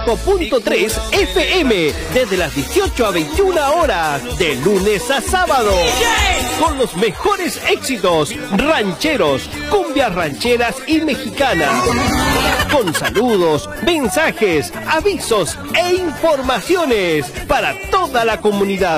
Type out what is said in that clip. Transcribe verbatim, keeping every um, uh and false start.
cinco punto tres F M desde las dieciocho a veintiuna horas, de lunes a sábado. Con los mejores éxitos rancheros, cumbias rancheras y mexicanas. Con saludos, mensajes, avisos e informaciones para toda la comunidad.